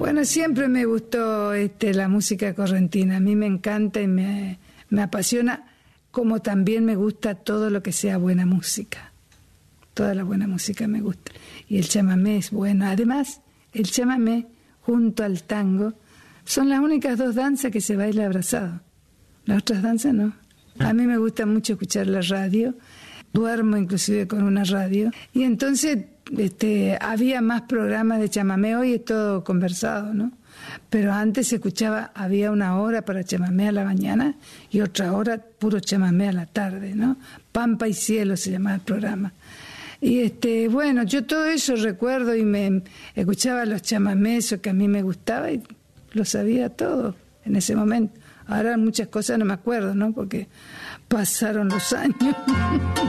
Bueno, siempre me gustó la música correntina. A mí me encanta y me apasiona, como también me gusta todo lo que sea buena música. Toda la buena música me gusta. Y el chamamé es bueno. Además, el chamamé junto al tango son las únicas dos danzas que se baila abrazado. Las otras danzas no. A mí me gusta mucho escuchar la radio. Duermo inclusive con una radio. Y entonces había más programas de chamamé. Hoy es todo conversado, ¿no? Pero antes se escuchaba, había una hora para chamamé a la mañana y otra hora puro chamamé a la tarde, ¿no? Pampa y Cielo se llamaba el programa. Y bueno, yo todo eso recuerdo y me escuchaba los chamamés que a mí me gustaba y lo sabía todo en ese momento. Ahora muchas cosas no me acuerdo, ¿no? Porque pasaron los años.